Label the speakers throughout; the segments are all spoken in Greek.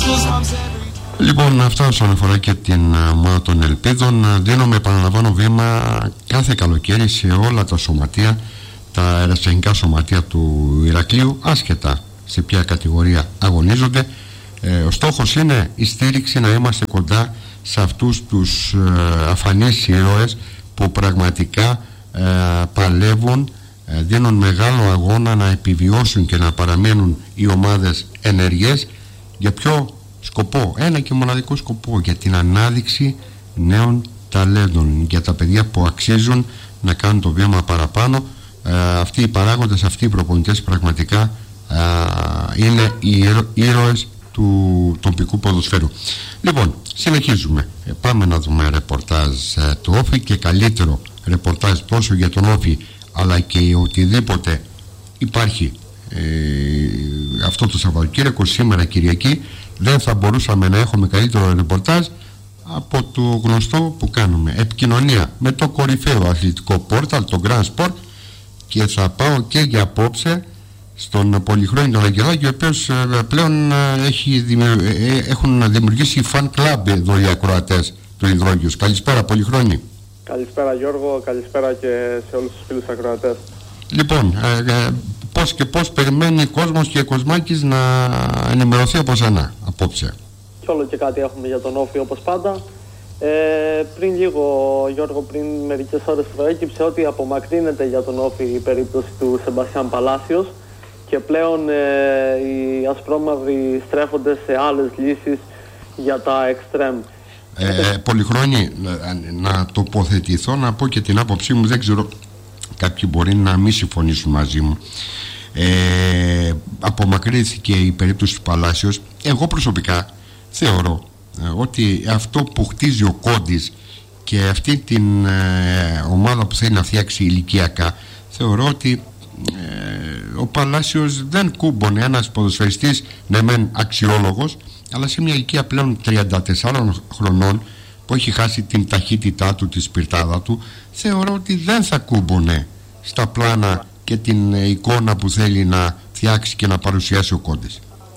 Speaker 1: Λοιπόν, αυτό όσον αφορά και την ομάδα των Ελπίδων. Δίνουμε, επαναλαμβάνω, βήμα κάθε καλοκαίρι σε όλα τα σωματεία, τα αεραστεχνικά σωματεία του Ηρακλείου, άσχετα σε ποια κατηγορία αγωνίζονται. Ο στόχος είναι η στήριξη, να είμαστε κοντά σε αυτούς τους αφανείς ήρωες που πραγματικά παλεύουν, δίνουν μεγάλο αγώνα να επιβιώσουν και να παραμείνουν οι ομάδες ενεργές. Για ποιο σκοπό? Ένα και μοναδικό σκοπό: για την ανάδειξη νέων ταλέντων, για τα παιδιά που αξίζουν να κάνουν το βήμα παραπάνω. Αυτοί οι παράγοντες, αυτοί οι προπονητές πραγματικά είναι οι ήρωες του τοπικού ποδοσφαίρου. Λοιπόν, συνεχίζουμε. Πάμε να δούμε ρεπορτάζ του Όφη, και καλύτερο ρεπορτάζ τόσο για τον Όφη αλλά και οτιδήποτε υπάρχει αυτό το Σαββατοκύριακο, σήμερα Κυριακή, δεν θα μπορούσαμε να έχουμε καλύτερο ρεπορτάζ από το γνωστό που κάνουμε. Επικοινωνία με το κορυφαίο αθλητικό πόρταλ, το Grand Sport, και θα πάω και για απόψε στον Πολυχρόνη τον Αγγελάκη, ο οποίος πλέον έχουν δημιουργήσει fan club εδώ οι ακροατές του Ιδρόγειους. Καλησπέρα Πολυχρόνη.
Speaker 2: Καλησπέρα Γιώργο, καλησπέρα και σε όλους τους φίλους ακροατές.
Speaker 1: Λοιπόν, πώς και πώς περιμένει κόσμος και Κοσμάκης να ενημερωθεί από σένα απόψε?
Speaker 2: Κι όλο και κάτι έχουμε για τον Όφη όπως πάντα. Πριν λίγο, Γιώργο, πριν μερικές ώρες προέκυψε ότι απομακρύνεται για τον Όφη η περίπτωση του Σεμπαστιάν Παλάσιος και πλέον οι ασπρόμαυροι στρέφονται σε άλλες λύσεις για τα εξτρέμ.
Speaker 1: Πολυχρόνη, να τοποθετηθώ, να πω και την άποψή μου. Δεν ξέρω, κάποιοι μπορεί να μην συμφωνήσουν μαζί μου. Απομακρύνθηκε η περίπτωση του Παλάσιος. Εγώ προσωπικά θεωρώ ότι αυτό που χτίζει ο Κόντης και αυτή την ομάδα που θέλει να φτιάξει ηλικιακά, θεωρώ ότι ο Παλάσιος δεν κούμπονε. Ένας ποδοσφαιριστής, ναι μεν αξιόλογος, αλλά σε μια ηλικία πλέον 34 χρονών που έχει χάσει την ταχύτητά του, τη σπιρτάδα του, θεωρώ ότι δεν θα κούμπονε στα πλάνα και την εικόνα που θέλει να φτιάξει και να παρουσιάσει ο Κόντης.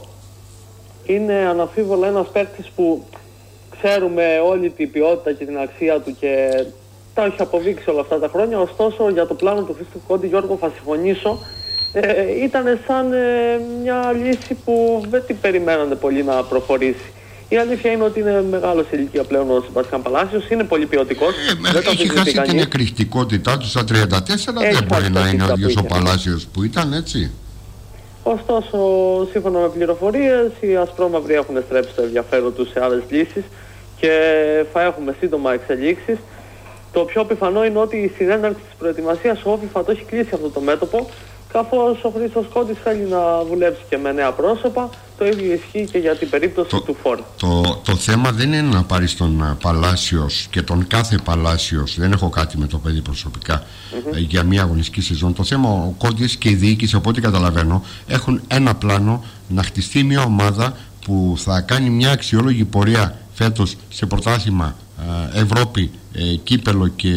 Speaker 2: Είναι αναμφίβολα ένας παίκτης που ξέρουμε όλη την ποιότητα και την αξία του και τα έχει αποδείξει όλα αυτά τα χρόνια. Ωστόσο, για το πλάνο του Χρήστου Κόντι, Γιώργο, θα συμφωνήσω. Ήταν σαν μια λύση που δεν την περιμένανε πολύ να προχωρήσει. Η αλήθεια είναι ότι είναι μεγάλος σε ηλικία πλέον ο Σεμπαστιάν Παλάσιος, είναι πολύ ποιοτικός.
Speaker 1: Έχει χάσει την εκρηκτικότητά του στα 34, δεν μπορεί να είναι ο ίδιος ο Παλάσιος που ήταν, έτσι.
Speaker 2: Ωστόσο, σύμφωνα με πληροφορίες, οι ασπρόμαυροι έχουν στρέψει το ενδιαφέρον τους σε άλλες λύσεις και θα έχουμε σύντομα εξελίξεις. Το πιο πιθανό είναι ότι η συνέναρξη της προετοιμασίας ο Όφη θα το έχει κλείσει αυτό το μέτωπο, καθώς ο Χρήστος Κόντης θέλει να δουλέψει και με νέα πρόσωπα. Το ίδιο ισχύει και για την περίπτωση του Φόρ.
Speaker 1: Το θέμα δεν είναι να πάρεις τον Παλάσιος και τον κάθε Παλάσιος. Δεν έχω κάτι με το παιδί προσωπικά για μια αγωνιστική σεζόν. Το θέμα, ο Κόντης και η διοίκηση, από ό,τι καταλαβαίνω, έχουν ένα πλάνο να χτιστεί μια ομάδα που θα κάνει μια αξιόλογη πορεία φέτος σε πρωτάθλημα, Ευρώπη, κύπελο και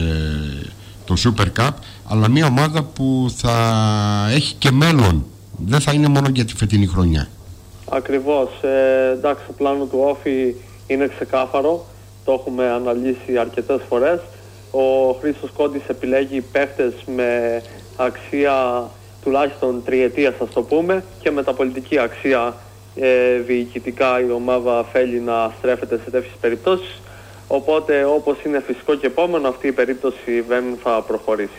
Speaker 1: το Super Cup, αλλά μια ομάδα που θα έχει και μέλλον. Δεν θα είναι μόνο για τη φετινή χρονιά.
Speaker 2: Ακριβώς. Εντάξει, το πλάνο του Όφη είναι ξεκάθαρο. Το έχουμε αναλύσει αρκετές φορές. Ο Χρήστος Κόντης επιλέγει παίχτες με αξία τουλάχιστον τριετίας, ας το πούμε, και με τα πολιτική αξία. Διοικητικά η ομάδα θέλει να στρέφεται σε τέτοιες περιπτώσεις. Οπότε, όπως είναι φυσικό και επόμενο, αυτή η περίπτωση δεν θα προχωρήσει.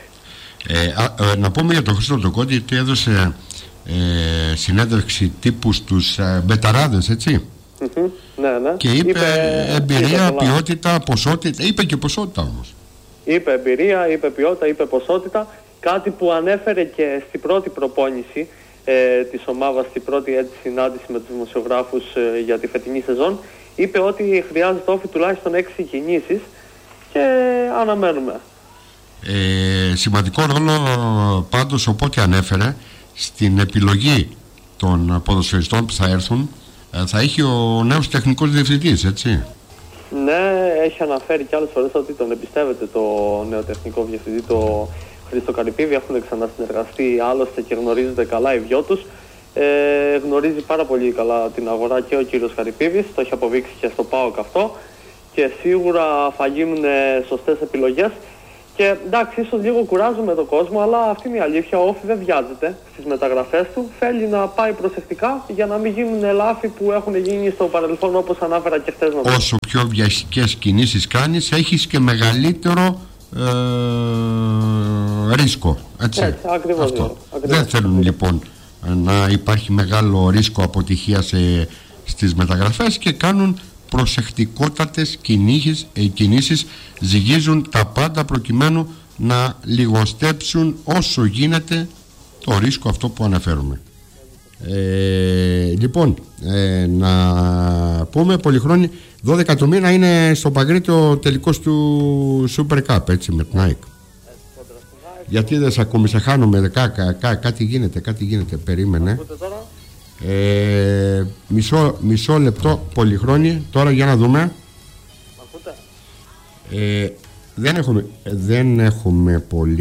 Speaker 1: Να πούμε για τον Χρήστο Κόντι ότι έδωσε συνέντευξη τύπου στους μπεταράδες, έτσι.
Speaker 2: Ναι.
Speaker 1: Και είπε εμπειρία, ποιότητα, ποσότητα. Είπε και ποσότητα όμως.
Speaker 2: Είπε εμπειρία, είπε ποιότητα, είπε ποσότητα. Κάτι που ανέφερε και στην πρώτη προπόνηση της ομάδας, στην πρώτη έτσι συνάντηση με τους δημοσιογράφους για τη φετινή σεζόν. Είπε ότι χρειάζεται Όφη τουλάχιστον 6 κινήσεις και αναμένουμε.
Speaker 1: Σημαντικό ρόλο πάντως, οπότε ανέφερε, στην επιλογή των ποδοσφαιριστών που θα έρθουν θα έχει ο νέος τεχνικός διευθυντής, έτσι.
Speaker 2: Ναι, έχει αναφέρει και άλλες φορές ότι τον εμπιστεύεται το νέο τεχνικό διευθυντή, το Χρήστο Καρυπίδη. Έχουν ξανασυνεργαστεί άλλωστε και γνωρίζονται καλά οι δυο τους. γνωρίζει πάρα πολύ καλά την αγορά και ο κύριος Χαρυπίδης, το έχει αποδείξει και στο ΠΑΟΚ αυτό, και σίγουρα θα γίνουν σωστές επιλογές. Και εντάξει, ίσως λίγο κουράζουμε τον κόσμο, αλλά αυτή είναι η αλήθεια. Ο Όφη δεν βιάζεται στις μεταγραφές του. Θέλει να πάει προσεκτικά για να μην γίνουν λάθη που έχουν γίνει στο παρελθόν, όπως ανάφερα και χθες.
Speaker 1: Όσο πιο βιαστικές κινήσεις κάνεις, έχεις και μεγαλύτερο ρίσκο. Έτσι,
Speaker 2: ακριβώς,
Speaker 1: αυτό. Δεν θέλουν λοιπόν να υπάρχει μεγάλο ρίσκο αποτυχίας στις μεταγραφές και κάνουν προσεκτικότατες κινήσεις, ζυγίζουν τα πάντα προκειμένου να λιγοστέψουν όσο γίνεται το ρίσκο αυτό που αναφέρουμε. Λοιπόν, να πούμε Πολυχρόνη, 12 του μήνα είναι στο Παγκρίτιο ο τελικός του Super Cup, έτσι, με την ΑΕΚ. Γιατί δεν σε ακούμε, σε χάνουμε, κάτι γίνεται, περίμενε. Μισό λεπτό Πολυχρόνη, τώρα για να δούμε. Δεν έχουμε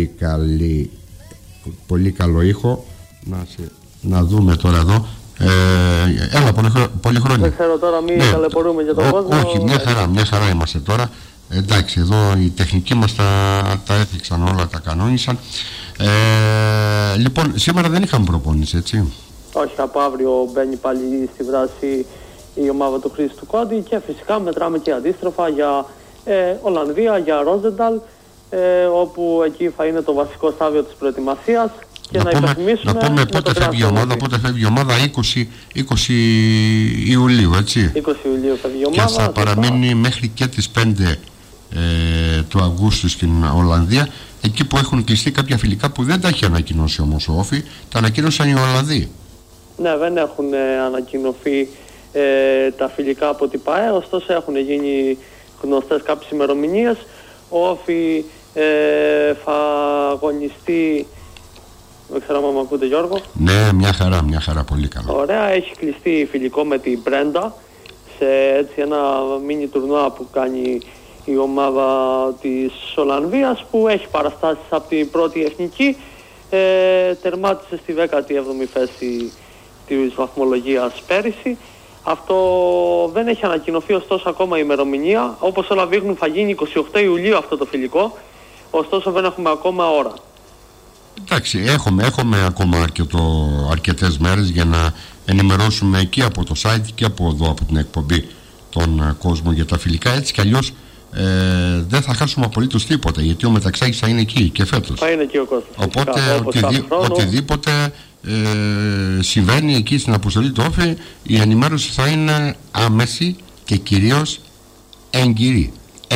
Speaker 1: πολύ καλό ήχο. Να δούμε τώρα εδώ. Έλα Πολυχρόνη.
Speaker 2: Δεν ξέρω τώρα, μην ταλαιπωρούμε για τον κόσμο.
Speaker 1: Όχι, μια χαρά είμαστε τώρα. Εντάξει, εδώ οι τεχνικοί μας τα έφτιαξαν όλα, τα κανόνισαν. Λοιπόν, σήμερα δεν είχαμε προπόνηση, έτσι.
Speaker 2: Όχι, από αύριο μπαίνει πάλι στη βράση η ομάδα του Χρήστου Κόντι και φυσικά μετράμε και αντίστροφα για Ολλανδία, για Ρόζενταλ, όπου εκεί θα είναι το βασικό στάδιο της προετοιμασίας. Και να
Speaker 1: πούμε πότε φεύγει η ομάδα. Πότε φεύγει η ομάδα, 20 Ιουλίου, έτσι.
Speaker 2: 20 Ιουλίου φεύγει η ομάδα.
Speaker 1: Και θα παραμείνει μέχρι και τις 5 του Αυγούστου στην Ολλανδία, εκεί που έχουν κλειστεί κάποια φιλικά που δεν τα έχει ανακοινώσει όμως ο Όφη, τα ανακοίνωσαν οι Ολλανδοί.
Speaker 2: Ναι, δεν έχουν ανακοινωθεί τα φιλικά από την ΠΑΕ, ωστόσο έχουν γίνει γνωστές κάποιες ημερομηνίες. Ο Όφη θα αγωνιστεί, δεν ξέρω αν με ακούτε Γιώργο.
Speaker 1: Ναι, μια χαρά, πολύ καλά.
Speaker 2: Ωραία, έχει κλειστεί φιλικό με την Μπρέντα σε έτσι ένα μίνι τουρνουά που κάνει η ομάδα της Ολλανδίας, που έχει παραστάσεις από την πρώτη εθνική. Τερμάτισε στη 17η θέση της βαθμολογίας πέρυσι. Αυτό δεν έχει ανακοινωθεί ωστόσο ακόμα η ημερομηνία. Όπως όλα δείχνουν θα γίνει 28 Ιουλίου αυτό το φιλικό, ωστόσο δεν έχουμε ακόμα ώρα.
Speaker 1: Εντάξει, έχουμε ακόμα αρκετές μέρες για να ενημερώσουμε εκεί από το site και από εδώ, από την εκπομπή, τον κόσμο για τα φιλικά. Έτσι κι αλλιώς δεν θα χάσουμε απολύτως τίποτα, γιατί ο Μεταξάκης θα είναι εκεί και φέτος.
Speaker 2: Θα είναι εκεί ο κόσμος.
Speaker 1: Οπότε οτιδήποτε συμβαίνει εκεί στην αποστολή του Όφη, η ενημέρωση θα είναι άμεση και κυρίως έγκυρη.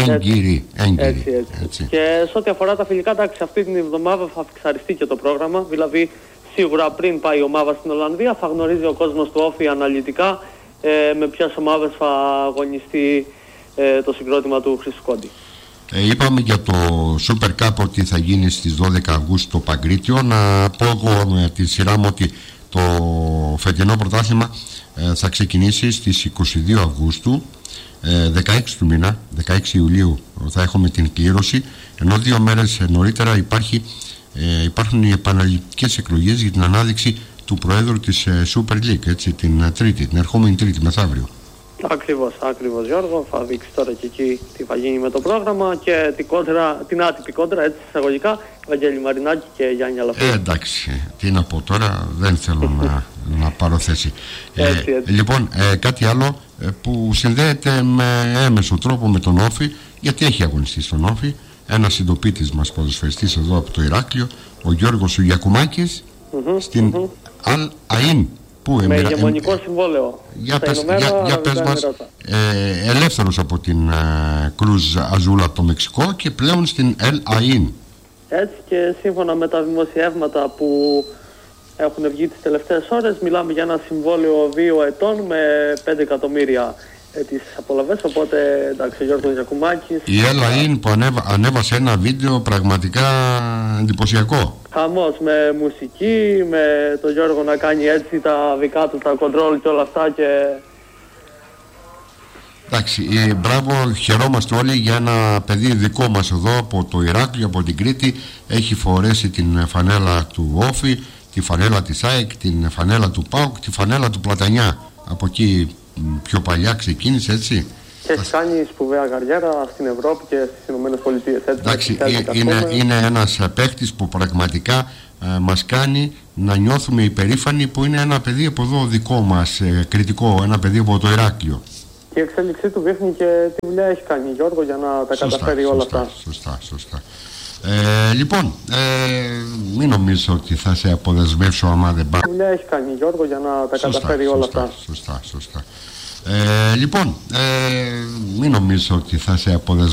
Speaker 1: Έτσι.
Speaker 2: Και σε ό,τι αφορά τα φιλικά, εντάξει, αυτή την εβδομάδα θα φιξαριστεί και το πρόγραμμα. Δηλαδή, σίγουρα πριν πάει η ομάδα στην Ολλανδία, θα γνωρίζει ο κόσμος του Όφη αναλυτικά με ποιες ομάδες θα αγωνιστεί το συγκρότημα του Χρήστου Κόντι.
Speaker 1: Είπαμε για το Super Cup ότι θα γίνει στις 12 Αυγούστου το Παγκρίτιο. Να πω εγώ με τη σειρά μου ότι το φετινό πρωτάθλημα θα ξεκινήσει στις 22 Αυγούστου. 16 του μήνα, 16 Ιουλίου θα έχουμε την κλήρωση, ενώ 2 μέρες νωρίτερα υπάρχουν οι επαναληπτικές εκλογές για την ανάδειξη του Προέδρου της Super League, έτσι, την ερχόμενη Τρίτη, μεθαύριο.
Speaker 2: Ακριβώς Γιώργο, θα δείξει τώρα και εκεί τι θα γίνει με το πρόγραμμα και την άτυπη κόντρα, έτσι εισαγωγικά, Βαγγέλη Μαρινάκη και Γιάννη Αλαφή.
Speaker 1: Εντάξει, τι να πω τώρα, δεν θέλω να πάρω θέση.
Speaker 2: Έτσι.
Speaker 1: Λοιπόν, κάτι άλλο που συνδέεται με έμεσο τρόπο με τον Όφη, γιατί έχει αγωνιστεί στον Όφη ένας συντοπίτης μας ποδοσφαιριστής εδώ από το Ηράκλειο, ο Γιώργος ο Γιακουμάκης, στην Αλ Αϊν.
Speaker 2: Με ηγεμονικό συμβόλαιο.
Speaker 1: Για πες μας, ελεύθερος από την Κρουζ Αζούλα από το Μεξικό και πλέον στην El Ain.
Speaker 2: Έτσι, και σύμφωνα με τα δημοσιεύματα που έχουν βγει τις τελευταίες ώρες, μιλάμε για ένα συμβόλαιο 2 ετών με 5 εκατομμύρια τις απολαβές, οπότε εντάξει, ο Γιώργος Γιακουμάκης.
Speaker 1: Η El Ain που ανέβασε ένα βίντεο πραγματικά εντυπωσιακό.
Speaker 2: Χαμός, με μουσική, με τον Γιώργο να κάνει έτσι τα δικά του, τα κοντρόλ και όλα αυτά και...
Speaker 1: Εντάξει, μπράβο, χαιρόμαστε όλοι για ένα παιδί δικό μας εδώ από το Ηράκλειο, από την Κρήτη. Έχει φορέσει την φανέλα του Όφη, τη φανέλα της ΑΕΚ, την φανέλα του ΠΑΟΚ, τη φανέλα του Πλατανιά. Από εκεί πιο παλιά ξεκίνησε, έτσι.
Speaker 2: Και έχει κάνει σπουδαία καριέρα στην Ευρώπη και στις Ηνωμένες Πολιτείες.
Speaker 1: Εντάξει, είναι ένας παίκτης που πραγματικά μας κάνει να νιώθουμε υπερήφανοι, που είναι ένα παιδί από εδώ δικό μας, κριτικό, ένα παιδί από το Ηράκλειο.
Speaker 2: Και η εξέλιξή του δείχνει και τι δουλειά έχει κάνει, Γιώργο, για να τα καταφέρει όλα αυτά.
Speaker 1: Σωστά. Λοιπόν, μην νομίζω ότι θα σε αποδεσμεύσω άμα δεν πάει.
Speaker 2: Τι δουλειά έχει κάνει, Γιώργο, για να τα καταφέρει όλα αυτά.
Speaker 1: Σωστά. Λοιπόν, μην νομίζω ότι θα σε αποδεσμεύσω.